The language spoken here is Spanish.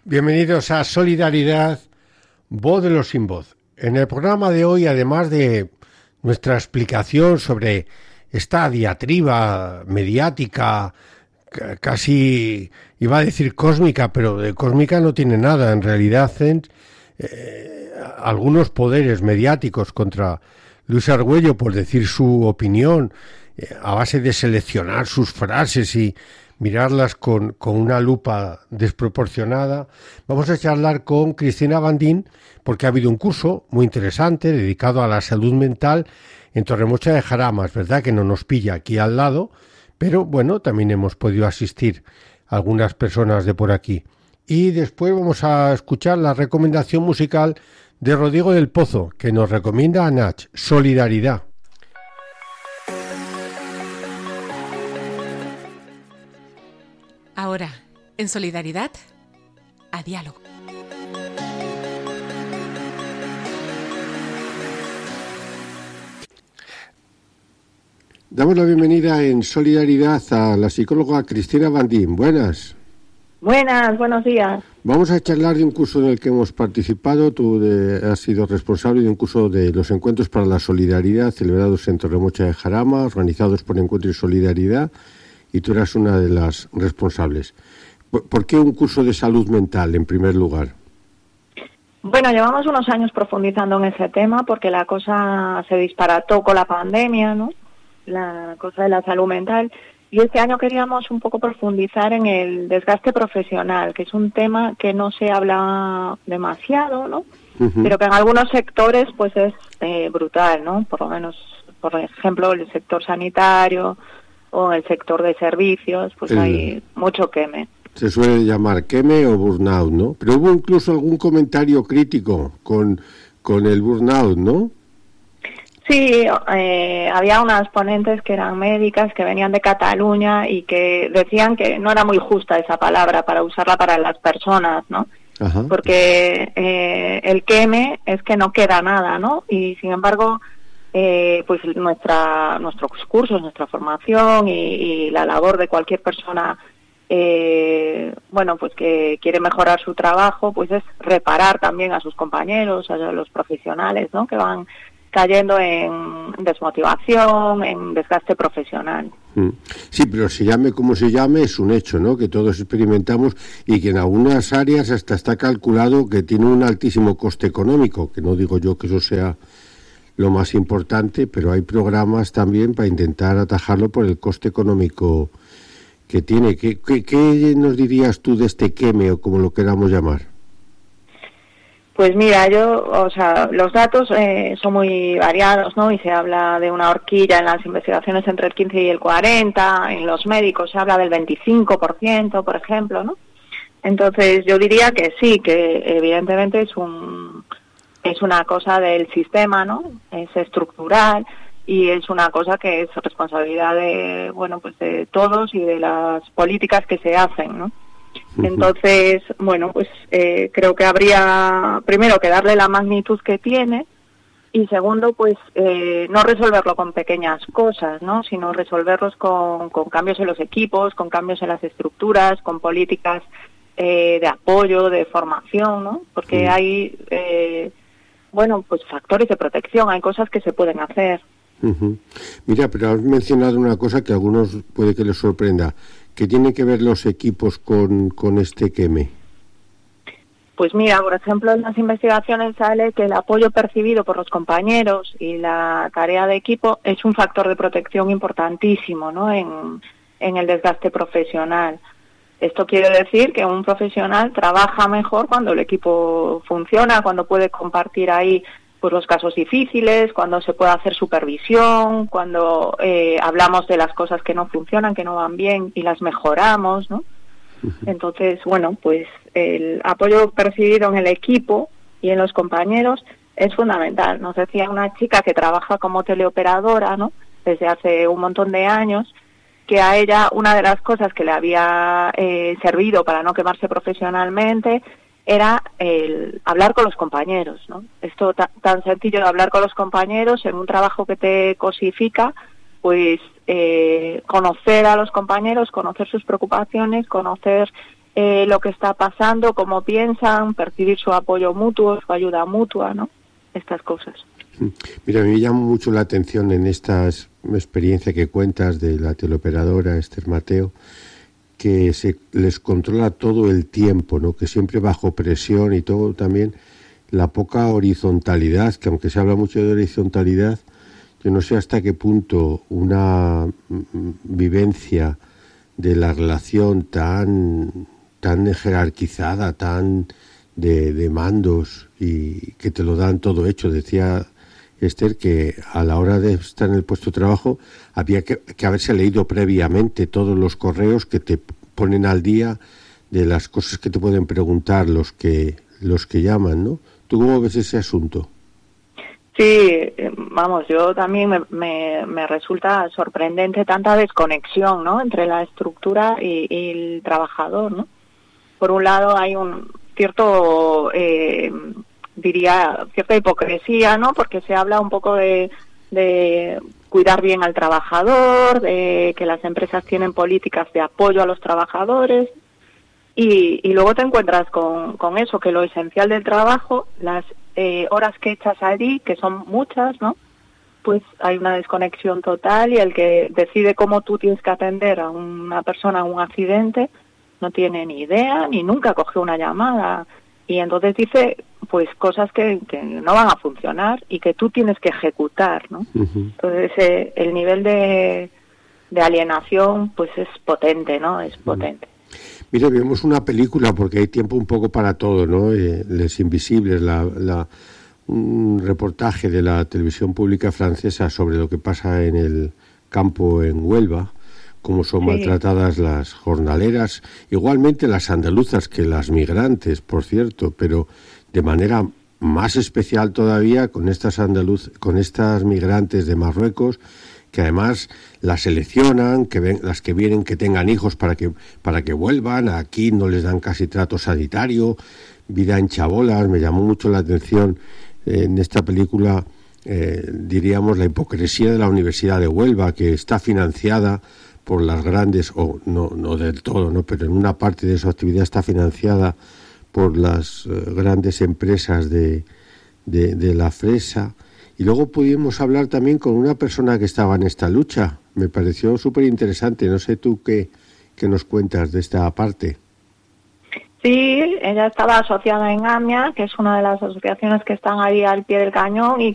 Bienvenidos a Solidaridad, voz de los sin voz. En el programa de hoy, además de nuestra explicación sobre esta diatriba mediática, casi iba a decir cósmica, pero de cósmica no tiene nada, en realidad algunos poderes mediáticos contra Luis Argüello por decir su opinión, a base de seleccionar sus frases y mirarlas con una lupa desproporcionada. Vamos a charlar con Cristina Bandín porque ha habido un curso muy interesante dedicado a la salud mental en Torremocha de Jaramas, ¿verdad? Que no nos pilla aquí al lado, pero bueno, también hemos podido asistir a algunas personas de por aquí. Y después vamos a escuchar la recomendación musical de Rodrigo del Pozo, que nos recomienda a Nach, Solidaridad. Ahora, en Solidaridad, a diálogo. Damos la bienvenida en Solidaridad a la psicóloga Cristina Bandín. Buenas. Buenas, buenos días. Vamos a charlar de un curso en el que hemos participado. Tú has sido responsable de un curso de los Encuentros para la Solidaridad, celebrados en Torremocha de Jarama, organizados por Encuentro y Solidaridad, y tú eras una de las responsables. ¿Por qué un curso de salud mental, en primer lugar? Bueno, llevamos unos años profundizando en ese tema porque la cosa se disparató con la pandemia, ¿no? La cosa de la salud mental. Y este año queríamos un poco profundizar en el desgaste profesional, que es un tema que no se habla demasiado, ¿no? Uh-huh. Pero que en algunos sectores pues es brutal, ¿no? Por lo menos, por ejemplo, el sector sanitario o en el sector de servicios, pues hay mucho queme. Se suele llamar queme o burnout, ¿no? Pero hubo incluso algún comentario crítico con el burnout, ¿no? Sí, había unas ponentes que eran médicas, que venían de Cataluña y que decían que no era muy justa esa palabra para usarla para las personas, ¿no? Ajá. Porque el queme es que no queda nada, ¿no? Y sin embargo, pues nuestros cursos, nuestra formación y la labor de cualquier persona, bueno, pues que quiere mejorar su trabajo, pues es reparar también a sus compañeros, a los profesionales, ¿no? Que van cayendo en desmotivación, en desgaste profesional. Sí, pero se llame como se llame, es un hecho, ¿no? Que todos experimentamos y que en algunas áreas hasta está calculado que tiene un altísimo coste económico, que no digo yo que eso sea lo más importante, pero hay programas también para intentar atajarlo por el coste económico que tiene. ¿Qué nos dirías tú de este queme o como lo queramos llamar? Pues mira, los datos son muy variados, ¿no? Y se habla de una horquilla en las investigaciones entre el 15 y el 40, en los médicos se habla del 25%, por ejemplo, ¿no? Entonces yo diría que sí, que evidentemente es una cosa del sistema, ¿no? Es estructural y es una cosa que es responsabilidad de, bueno, pues de todos y de las políticas que se hacen, ¿no? Entonces, bueno, pues creo que habría, primero, que darle la magnitud que tiene y segundo, pues no resolverlo con pequeñas cosas, ¿no? Sino resolverlos con cambios en los equipos, con cambios en las estructuras, con políticas de apoyo, de formación, ¿no? Porque hay, bueno, pues factores de protección, hay cosas que se pueden hacer. Uh-huh. Mira, pero has mencionado una cosa que a algunos puede que les sorprenda. ¿Qué tienen que ver los equipos con este queme? Pues mira, por ejemplo, en las investigaciones sale que el apoyo percibido por los compañeros y la tarea de equipo es un factor de protección importantísimo, ¿no? En el desgaste profesional. Esto quiere decir que un profesional trabaja mejor cuando el equipo funciona, cuando puede compartir ahí pues los casos difíciles, cuando se puede hacer supervisión, cuando hablamos de las cosas que no funcionan, que no van bien y las mejoramos, ¿no? Entonces, bueno, pues el apoyo percibido en el equipo y en los compañeros es fundamental. Nos decía una chica que trabaja como teleoperadora, ¿no? Desde hace un montón de años, que a ella una de las cosas que le había servido para no quemarse profesionalmente era el hablar con los compañeros, ¿no? Esto tan sencillo de hablar con los compañeros en un trabajo que te cosifica, pues conocer a los compañeros, conocer sus preocupaciones, conocer lo que está pasando, cómo piensan, percibir su apoyo mutuo, su ayuda mutua, ¿no? Estas cosas. Mira, me llama mucho la atención en esta experiencia que cuentas de la teleoperadora Esther Mateo, que se les controla todo el tiempo, ¿no? Que siempre bajo presión y todo también la poca horizontalidad, que aunque se habla mucho de horizontalidad, yo no sé hasta qué punto una vivencia de la relación tan jerarquizada, tan de mandos y que te lo dan todo hecho. Decía Esther que a la hora de estar en el puesto de trabajo había que haberse leído previamente todos los correos que te ponen al día de las cosas que te pueden preguntar los que llaman, ¿no? ¿Tú cómo ves ese asunto? Sí, vamos, yo también me resulta sorprendente tanta desconexión, ¿no? Entre la estructura y el trabajador, ¿no? Por un lado hay un cierto, diría, cierta hipocresía, ¿no? Porque se habla un poco de cuidar bien al trabajador, de que las empresas tienen políticas de apoyo a los trabajadores, y luego te encuentras con eso, que lo esencial del trabajo, las horas que echas allí, que son muchas, ¿no? Pues hay una desconexión total, y el que decide cómo tú tienes que atender a una persona en un accidente no tiene ni idea, ni nunca cogió una llamada, y entonces dice pues cosas que no van a funcionar y que tú tienes que ejecutar, ¿no? Uh-huh. Entonces el nivel de alienación pues es potente, ¿no? Es potente. Mira, vemos una película, porque hay tiempo un poco para todo, ¿no? Les Invisibles, un reportaje de la televisión pública francesa sobre lo que pasa en el campo en Huelva, cómo son maltratadas las jornaleras, igualmente las andaluzas que las migrantes, por cierto, pero de manera más especial todavía con estas migrantes de Marruecos, que además las seleccionan, las que vienen que tengan hijos para que vuelvan. Aquí no les dan casi trato sanitario, vida en chabolas. Me llamó mucho la atención en esta película, diríamos, la hipocresía de la Universidad de Huelva, que está financiada por las grandes, o no del todo, ¿no? Pero en una parte de su actividad está financiada por las grandes empresas de la fresa. Y luego pudimos hablar también con una persona que estaba en esta lucha. Me pareció súper interesante. No sé tú qué nos cuentas de esta parte. Sí, ella estaba asociada en AMIA, que es una de las asociaciones que están ahí al pie del cañón y